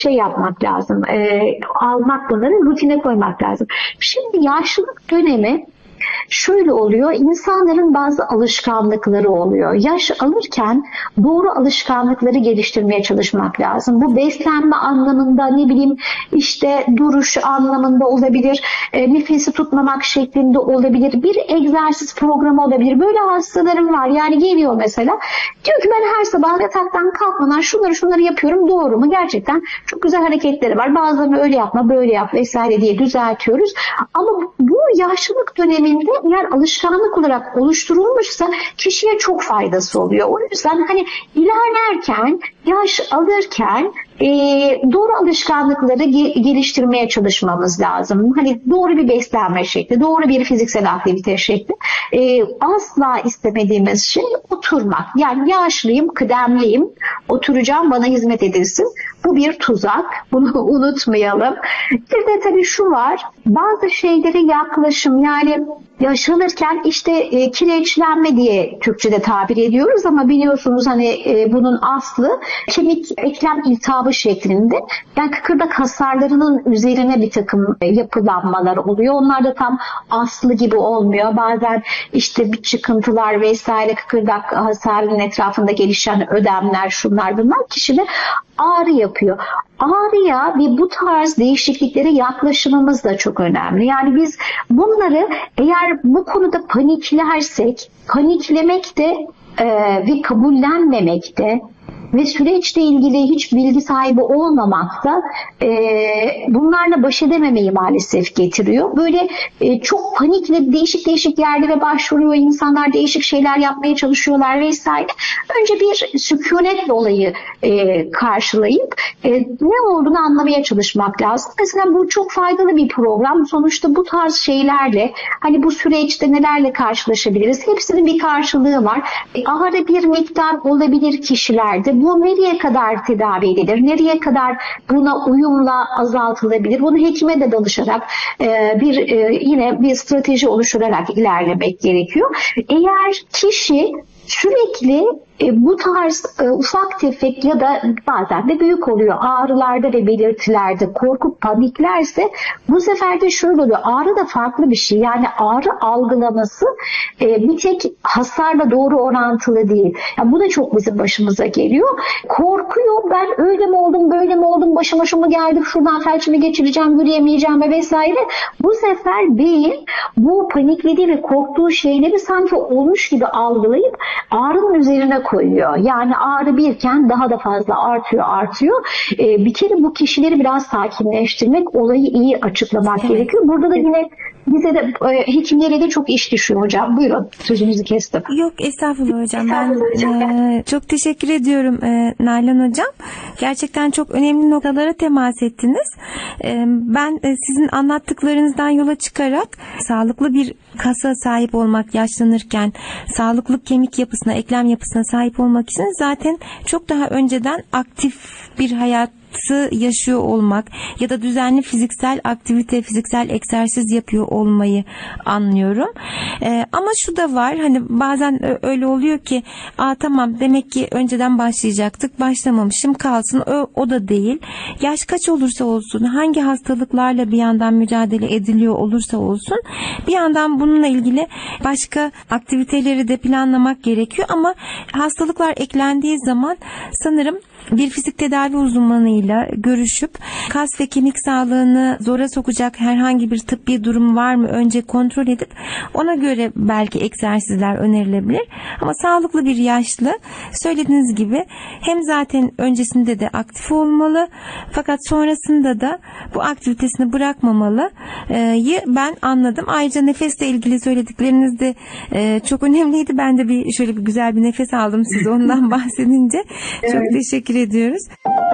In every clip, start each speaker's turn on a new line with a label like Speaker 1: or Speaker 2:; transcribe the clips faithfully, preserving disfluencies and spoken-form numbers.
Speaker 1: şey yapmak lazım. E, almak, bunları rutine koymak lazım. Şimdi yaşlılık dönemi şöyle oluyor, insanların bazı alışkanlıkları oluyor. Yaş alırken doğru alışkanlıkları geliştirmeye çalışmak lazım. Bu beslenme anlamında, ne bileyim işte duruş anlamında olabilir, e, nefesi tutmamak şeklinde olabilir, bir egzersiz programı olabilir. Böyle hastalarım var. Yani geliyor mesela, diyor ki ben her sabah yataktan kalkmadan şunları şunları yapıyorum, doğru mu? Gerçekten çok güzel hareketleri var. Bazılarını öyle yapma, böyle yap vesaire diye düzeltiyoruz. Ama bu yaşlılık döneminde eğer alışkanlık olarak oluşturulmuşsa kişiye çok faydası oluyor. O yüzden hani ilerlerken, yaş alırken e, doğru alışkanlıkları ge- geliştirmeye çalışmamız lazım. Hani doğru bir beslenme şekli, doğru bir fiziksel aktivite şekli. E, asla istemediğimiz şey oturmak. Yani yaşlıyım, kıdemliyim, oturacağım, bana hizmet edilsin. Bu bir tuzak. Bunu unutmayalım. Bir de tabii şu var. Bazı şeylere yaklaşım, yani yaşlanırken işte e, kireçlenme diye Türkçe'de tabir ediyoruz ama biliyorsunuz hani e, bunun aslı kemik eklem iltihabı şeklinde. Yani kıkırdak hasarlarının üzerine bir takım e, yapılanmalar oluyor. Onlar da tam aslı gibi olmuyor. Bazen işte bir çıkıntılar vesaire, kıkırdak hasarının etrafında gelişen ödemler, şunlar bunlar kişide ağrı yapıyor. Ağrıya ve bu tarz değişikliklere yaklaşımımız da çok önemli. Yani biz bunları eğer bu konuda paniklersek, paniklemek de e, ve kabullenmemek de ve süreçle ilgili hiç bilgi sahibi olmamak da e, bunlarla baş edememeyi maalesef getiriyor. Böyle e, çok panikle değişik değişik yerlere başvuruyor insanlar, değişik şeyler yapmaya çalışıyorlar vesaire. Önce bir sükunetle olayı e, karşılayıp e, ne olduğunu anlamaya çalışmak lazım. Mesela bu çok faydalı bir program. Sonuçta bu tarz şeylerle, hani bu süreçte nelerle karşılaşabiliriz? Hepsinin bir karşılığı var. E, ağrı bir miktar olabilir kişilerde. Bu nereye kadar tedavi edilir? Nereye kadar buna uyumla azaltılabilir? Bunu hekime de danışarak e, bir e, yine bir strateji oluşturarak ilerlemek gerekiyor. Eğer kişi sürekli e, bu tarz e, ufak tefek ya da bazen de büyük oluyor ağrılarda ve belirtilerde korkup paniklerse, bu sefer de şöyle oluyor. Ağrı da farklı bir şey. Yani ağrı algılaması e, bir tek hasarla doğru orantılı değil. Yani bu da çok bizim başımıza geliyor. Korkuyor. Ben öyle mi oldum, böyle mi oldum, başıma şu mu geldi, şuradan felçimi geçireceğim, yürüyemeyeceğim ve vesaire. Bu sefer beyin bu paniklediği ve korktuğu şeyleri sanki olmuş gibi algılayıp ağrının üzerine koyuyor. Yani ağrı birken daha da fazla artıyor, artıyor. Ee, bir kere bu kişileri biraz sakinleştirmek, olayı iyi açıklamak evet. gerekiyor. Burada da yine bize de e, hekimlere de çok iş düşüyor hocam. Buyurun, sözünüzü kestim.
Speaker 2: Yok, estağfurullah hocam.
Speaker 1: Estağfurullah
Speaker 2: ben
Speaker 1: hocam.
Speaker 2: E, çok teşekkür ediyorum e, Nalan hocam. Gerçekten çok önemli noktalara temas ettiniz. E, ben e, sizin anlattıklarınızdan yola çıkarak sağlıklı bir kasa sahip olmak yaşlanırken, sağlıklı kemik yapısına, eklem yapısına sahip olmak için zaten çok daha önceden aktif bir hayat yaşıyor olmak ya da düzenli fiziksel aktivite, fiziksel egzersiz yapıyor olmayı anlıyorum. Ee, ama şu da var, hani bazen öyle oluyor ki, aa tamam demek ki önceden başlayacaktık, başlamamışım, kalsın. O, o da değil. Yaş kaç olursa olsun, hangi hastalıklarla bir yandan mücadele ediliyor olursa olsun, bir yandan bununla ilgili başka aktiviteleri de planlamak gerekiyor. Ama hastalıklar eklendiği zaman sanırım bir fizik tedavi uzmanıyla görüşüp kas ve kemik sağlığını zora sokacak herhangi bir tıbbi durum var mı önce kontrol edip ona göre belki egzersizler önerilebilir. Ama sağlıklı bir yaşlı, söylediğiniz gibi, hem zaten öncesinde de aktif olmalı fakat sonrasında da bu aktivitesini bırakmamalı. Ee, ben anladım. Ayrıca nefesle ilgili söyledikleriniz de e, çok önemliydi. Ben de bir şöyle bir güzel bir nefes aldım size ondan bahsedince. Evet. Çok teşekkür ediyoruz.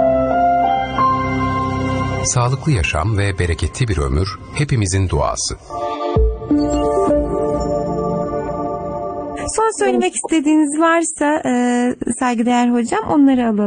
Speaker 3: Sağlıklı yaşam ve bereketli bir ömür hepimizin duası.
Speaker 2: Son söylemek istediğiniz varsa e, saygıdeğer hocam, onları alalım.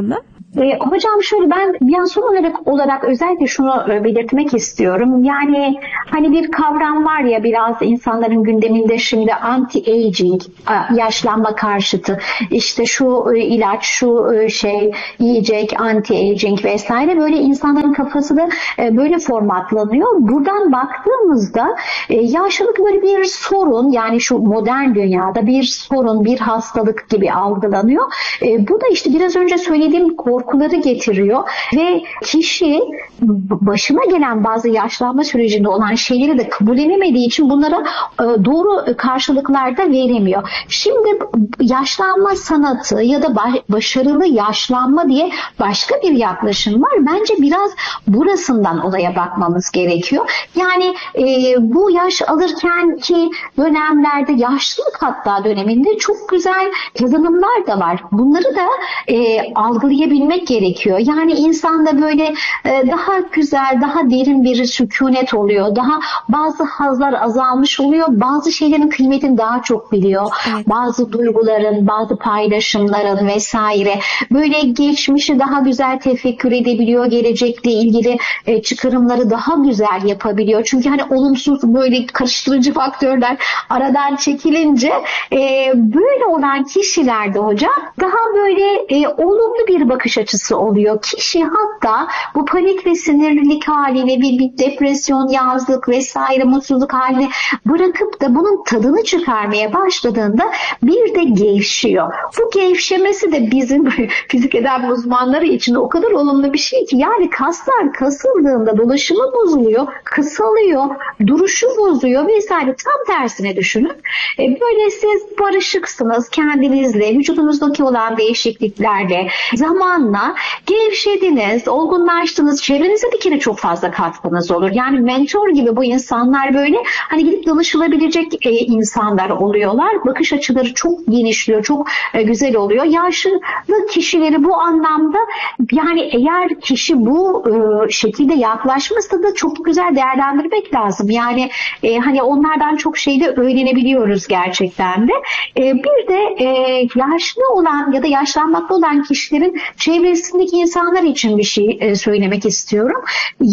Speaker 1: E, hocam şöyle, ben bir son olarak, olarak özellikle şunu belirtmek istiyorum. Yani hani bir kavram var ya, biraz insanların gündeminde şimdi, anti-aging, yaşlanma karşıtı, işte şu ilaç, şu şey, yiyecek, anti-aging vesaire, böyle insanların kafası da böyle formatlanıyor. Buradan baktığımızda yaşlılık böyle bir sorun, yani şu modern dünyada bir sorun, bir hastalık gibi algılanıyor. Bu da işte biraz önce söylediğim korkuları getiriyor ve kişi başına gelen bazı yaşlanma sürecinde olan şeyleri de kabullenemediği için bunlara doğru karşılıklar da veremiyor. Şimdi yaşlanma sanatı ya da başarılı yaşlanma diye başka bir yaklaşım var. Bence biraz burasından olaya bakmamız gerekiyor. Yani e, bu yaş alırken ki dönemlerde, yaşlılık hatta döneminde çok güzel kazanımlar da var. Bunları da e, algılayabilmek gerekiyor. Yani insanda böyle e, daha güzel, daha derin bir sükunet oluyor. Daha bazı hazlar azalmış oluyor. Bazı şeylerin kıymetini daha çok biliyor. Evet. Bazı duyguların, bazı paylaşımların vesaire. Böyle geçmişi daha güzel tefekkür edebiliyor. Gelecekle ilgili e, çıkarımları daha güzel yapabiliyor. Çünkü hani olumsuz, böyle karıştırıcı faktörler aradan çekilince e, böyle olan kişilerde hocam daha böyle e, olumlu bir bakış açısı oluyor. Kişi hatta bu panik ve sinirlilik haline, bir, bir depresyon, yazlık vesaire, mutsuzluk haline bırakıp da bunun tadını çıkarmaya başladığında bir de gevşiyor. Bu gevşemesi de bizim fizik tedavi uzmanları için o kadar olumlu bir şey ki, yani kaslar kasıldığında dolaşımı bozuluyor, kısalıyor, duruşu bozuyor vesaire. Tam tersine düşünün. E, böyle siz barışıksınız kendinizle, vücudunuzdaki olan değişikliklerle, zamanla gevşediniz, olgunlaştınız. Çevrenize bir kere çok fazla katkınız olur. Yani mentor gibi bu insanlar böyle hani gidip danışılabilecek e, insanlar oluyorlar. Bakış açıları çok genişliyor, çok e, güzel oluyor. Yaşlı kişileri bu anlamda, yani eğer kişi bu e, şekilde yaklaşmışsa da çok güzel değerlendirmek lazım. Yani e, hani onlardan çok şey de öğrenebiliyoruz gerçekten de. E, bir de e, yaşlı olan ya da yaşlanmakta olan kişilerin çevresindeki insanlar için bir şey e, söylemek istiyorum.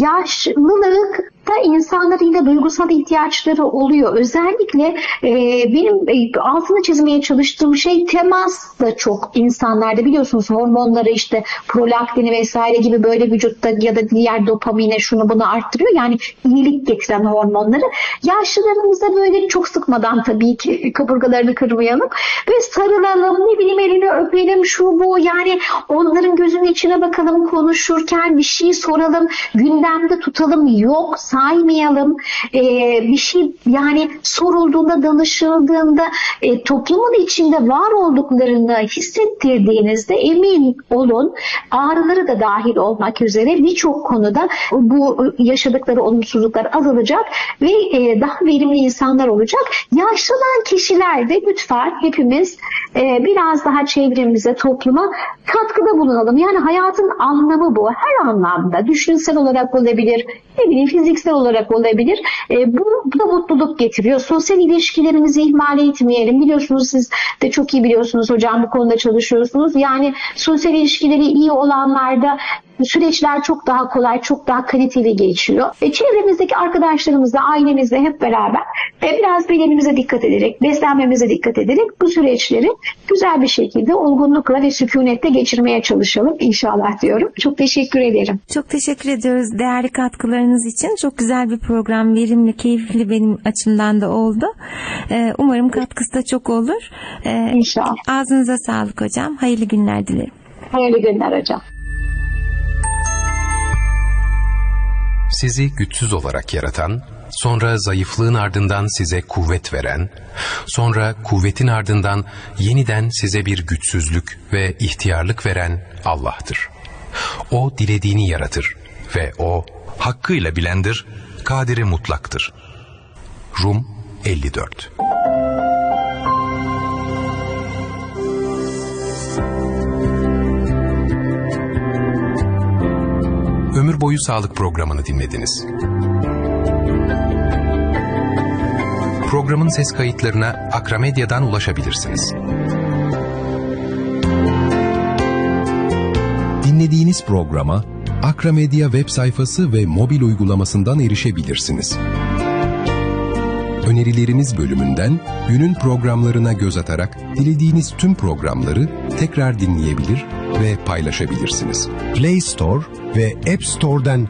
Speaker 1: Yaşlılık da insanların yine duygusal ihtiyaçları oluyor. Özellikle e, benim e, altını çizmeye çalıştığım şey, temas da çok insanlarda, biliyorsunuz hormonları, işte prolaktini vesaire gibi böyle vücutta ya da diğer dopamine, şunu bunu arttırıyor. Yani iyilik getiren hormonları. Yaşlılarımıza böyle çok sıkmadan, tabii ki kaburgalarını kırmayalım ve sarılalım, ne bileyim elini öpelim, şu bu, yani onların gözünün içine bakalım, konuşurken bir şey soralım, gündemde tutalım, yok saymayalım. Ee, bir şey yani sorulduğunda, danışıldığında e, toplumun içinde var olduklarını hissettirdiğinizde emin olun, ağrıları da dahil olmak üzere birçok konuda bu yaşadıkları olumsuzluklar azalacak ve e, daha verimli insanlar olacak. Yaşlanan kişiler de lütfen hepimiz e, biraz daha çevremize, topluma katkıda bulunalım. Yani hayatın anlamı bu. Her anlamda. Düşünsel olarak olabilir, ne bileyim fiziksel olarak olabilir. E, bu, bu da mutluluk getiriyor. Sosyal ilişkilerimizi ihmal etmeyelim. Biliyorsunuz, siz de çok iyi biliyorsunuz hocam, bu konuda çalışıyorsunuz. Yani sosyal ilişkileri iyi olanlarda süreçler çok daha kolay, çok daha kaliteli geçiyor. E, çevremizdeki arkadaşlarımızla, ailemizle hep beraber e, biraz bedenimize dikkat ederek, beslenmemize dikkat ederek bu süreçleri güzel bir şekilde olgunlukla ve sükunetle geçirmeye çalışalım inşallah diyorum. Çok teşekkür ederim.
Speaker 2: Çok teşekkür ediyoruz değerli katkılarınız için. Çok güzel bir program, verimli, keyifli benim açımdan da oldu. Ee, umarım katkısı da çok olur. Ee,
Speaker 1: İnşallah.
Speaker 2: Ağzınıza sağlık hocam. Hayırlı günler dilerim.
Speaker 1: Hayırlı günler hocam.
Speaker 3: Sizi güçsüz olarak yaratan, sonra zayıflığın ardından size kuvvet veren, sonra kuvvetin ardından yeniden size bir güçsüzlük ve ihtiyarlık veren Allah'tır. O dilediğini yaratır ve O hakkıyla bilendir, kadiri mutlaktır. Rum elli dört. Ömür Boyu Sağlık Programı'nı dinlediniz. Programın ses kayıtlarına Akramedya'dan ulaşabilirsiniz.
Speaker 4: Dinlediğiniz programa Akramedia web sayfası ve mobil uygulamasından erişebilirsiniz. Önerilerimiz bölümünden günün programlarına göz atarak dilediğiniz tüm programları tekrar dinleyebilir ve paylaşabilirsiniz. Play Store ve App Store'dan